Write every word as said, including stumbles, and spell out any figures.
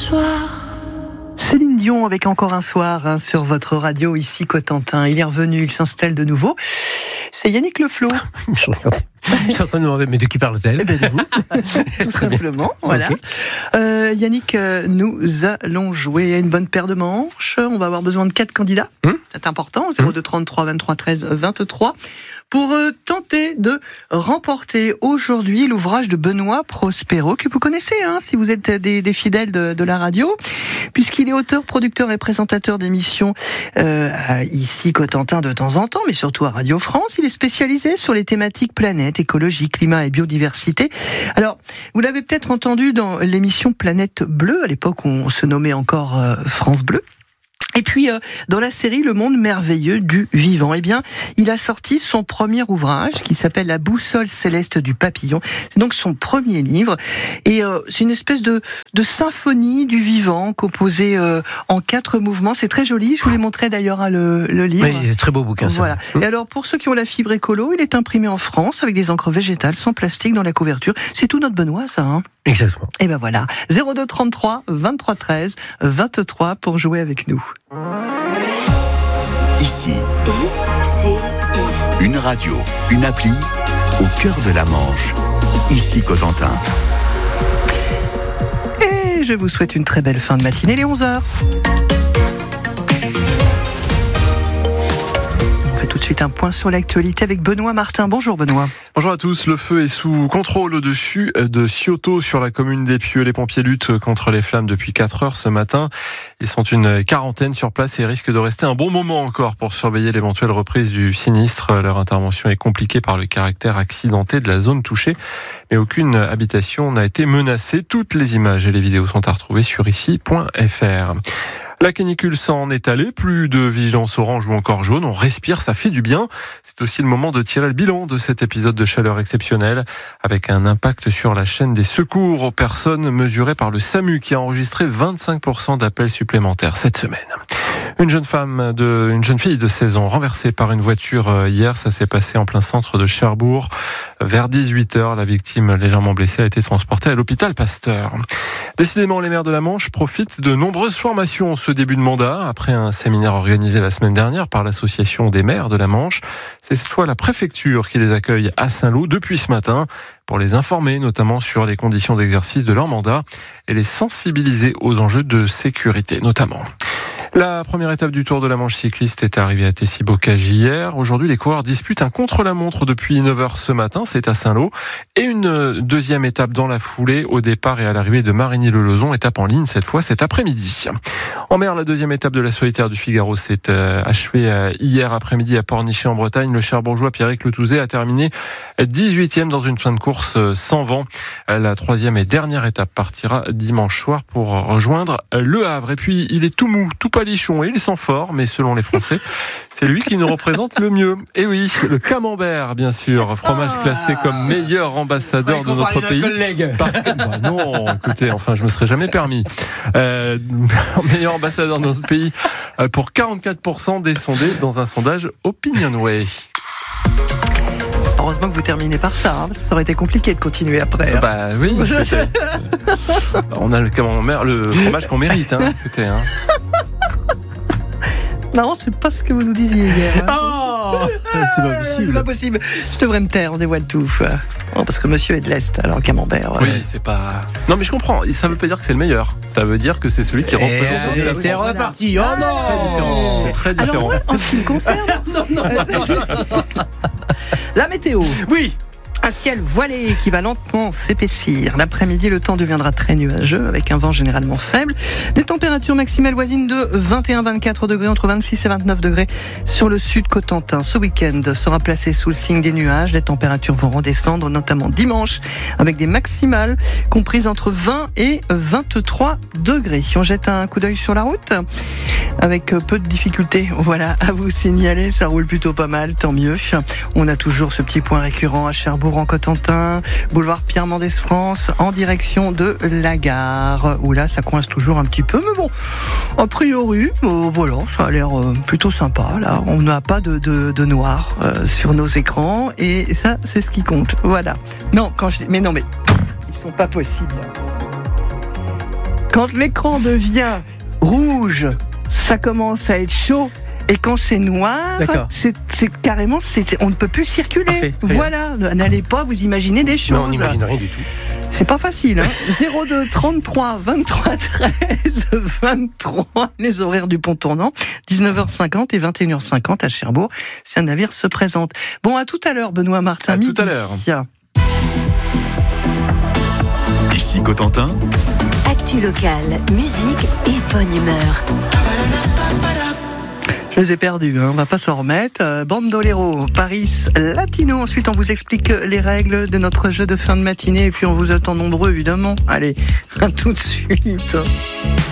soir. Céline Dion avec Encore un soir hein, sur votre radio ici Cotentin. Il est revenu, il s'installe de nouveau. C'est Yannick Le Flot. Je regardais. Je suis en train de me demander, mais de qui parle-t-elle ? Eh ben de vous, tout simplement. Voilà. Okay. Euh, Yannick, euh, nous allons jouer à une bonne paire de manches. On va avoir besoin de quatre candidats. Hum C'est important. zéro deux trente-trois vingt-trois treize vingt-trois pour euh, tenter de remporter aujourd'hui l'ouvrage de Benoît Prospero que vous connaissez, hein, si vous êtes des, des fidèles de, de la radio, puisqu'il est auteur, producteur et présentateur d'émissions euh, ici Cotentin de temps en temps, mais surtout à Radio France. Il est spécialisé sur les thématiques planète, écologie, climat et biodiversité. Alors, vous l'avez peut-être entendu dans l'émission Planète Bleue, à l'époque où on se nommait encore euh, France Bleu. Et puis, euh, dans la série Le Monde merveilleux du vivant, eh bien, il a sorti son premier ouvrage qui s'appelle La boussole céleste du papillon. C'est donc son premier livre. Et euh, c'est une espèce de, de symphonie du vivant composée euh, en quatre mouvements. C'est très joli. Je vous l'ai montré d'ailleurs hein, le, le livre. Oui, très beau bouquin. Voilà. Ça. Et alors, pour ceux qui ont la fibre écolo, il est imprimé en France avec des encres végétales sans plastique dans la couverture. C'est tout notre Benoît, ça. Hein Exactement. Et ben voilà. zéro deux trente-trois vingt-trois treize vingt-trois pour jouer avec nous. Ici, I C I. Une radio, une appli, au cœur de la Manche. Ici Cotentin. Et je vous souhaite une très belle fin de matinée, les onze heures. Tout de suite un point sur l'actualité avec Benoît Martin. Bonjour Benoît. Bonjour à tous. Le feu est sous contrôle au-dessus de Cioto sur la commune d'Épieux. Les pompiers luttent contre les flammes depuis quatre heures ce matin. Ils sont une quarantaine sur place et risquent de rester un bon moment encore pour surveiller l'éventuelle reprise du sinistre. Leur intervention est compliquée par le caractère accidenté de la zone touchée, mais aucune habitation n'a été menacée. Toutes les images et les vidéos sont à retrouver sur ici point f r. La canicule s'en est allée, plus de vigilance orange ou encore jaune, on respire, ça fait du bien. C'est aussi le moment de tirer le bilan de cet épisode de chaleur exceptionnelle, avec un impact sur la chaîne des secours aux personnes mesuré par le SAMU qui a enregistré vingt-cinq pour cent d'appels supplémentaires cette semaine. Une jeune femme de, une jeune fille de seize ans renversée par une voiture hier, ça s'est passé en plein centre de Cherbourg. Vers dix-huit heures, la victime légèrement blessée a été transportée à l'hôpital Pasteur. Décidément, les maires de la Manche profitent de nombreuses formations en ce début de mandat. Après un séminaire organisé la semaine dernière par l'association des maires de la Manche, c'est cette fois la préfecture qui les accueille à Saint-Lô depuis ce matin pour les informer notamment sur les conditions d'exercice de leur mandat et les sensibiliser aux enjeux de sécurité notamment. La première étape du Tour de la Manche cycliste est arrivée à Tessy-Bocage hier. Aujourd'hui, les coureurs disputent un contre-la-montre depuis neuf heures ce matin, c'est à Saint-Lô. Et une deuxième étape dans la foulée, au départ et à l'arrivée de Marigny-le-Lauzon, étape en ligne cette fois cet après-midi. En mer, la deuxième étape de la solitaire du Figaro s'est euh, achevée euh, hier après-midi à Pornichet en Bretagne. Le Cherbourgeois Pierrick Letouzet a terminé dix-huitième dans une fin de course euh, sans vent. La troisième et dernière étape partira dimanche soir pour rejoindre Le Havre. Et puis, il est tout mou, tout palichon et il sent fort, mais selon les Français, c'est lui qui nous représente le mieux. Et oui, le camembert, bien sûr, fromage classé comme meilleur ambassadeur de notre pays. Par... Bah non, écoutez, enfin, je me serais jamais permis. Euh, meilleur ambassadeur de notre pays pour quarante-quatre pour cent des sondés dans un sondage Opinionway. Heureusement que vous terminez par ça, hein. Ça aurait été compliqué de continuer après. Hein. Bah oui, on a le camembert, le fromage qu'on mérite, hein. Écoutez, hein. Non, c'est pas ce que vous nous disiez hier. Hein. Oh c'est pas possible. C'est pas possible. Je devrais me taire, on dévoile tout. Oh, parce que monsieur est de l'Est, alors camembert. Oui, ouais. C'est pas... Non, mais je comprends. Ça veut pas dire que c'est le meilleur. Ça veut dire que c'est celui qui représente... Et c'est reparti. Oh non. C'est très différent. Alors moi, en ce qui me concerne... non, non, non. La météo. Oui. Un ciel voilé qui va lentement s'épaissir. L'après-midi, le temps deviendra très nuageux avec un vent généralement faible. Les températures maximales voisines de vingt et un à vingt-quatre degrés, entre vingt-six et vingt-neuf degrés sur le sud Cotentin. Ce week-end sera placé sous le signe des nuages. Les températures vont redescendre, notamment dimanche, avec des maximales comprises entre vingt et vingt-trois degrés. Si on jette un coup d'œil sur la route, avec peu de difficultés, voilà, à vous signaler, ça roule plutôt pas mal, tant mieux. On a toujours ce petit point récurrent à Cherbourg en Cotentin, boulevard Pierre Mendès France, en direction de la gare, où là ça coince toujours un petit peu, mais bon, a priori, euh, voilà, ça a l'air euh, plutôt sympa, là, on n'a pas de, de, de noir euh, sur nos écrans, et ça, c'est ce qui compte, voilà. Non, quand je... mais non, mais ils sont pas possibles. Quand Quand l'écran devient rouge, ça commence à être chaud. Et quand c'est noir, c'est, c'est carrément, c'est, c'est, on ne peut plus circuler. Parfait, voilà, bien. N'allez pas vous imaginer des choses. Non, on n'imagine rien du tout. C'est pas facile, hein. zéro deux trente-trois vingt-trois treize vingt-trois, les horaires du pont tournant, dix-neuf heures cinquante et vingt et une heures cinquante à Cherbourg. Si un navire se présente. Bon, à tout à l'heure, Benoît Martin. À midi. tout à l'heure. Ici Cotentin. Actu locale, musique et bonne humeur. Je les ai perdus, hein, on va pas s'en remettre. Euh, Bandolero, Paris Latino. Ensuite, on vous explique les règles de notre jeu de fin de matinée. Et puis, on vous attend nombreux, évidemment. Allez, à tout de suite.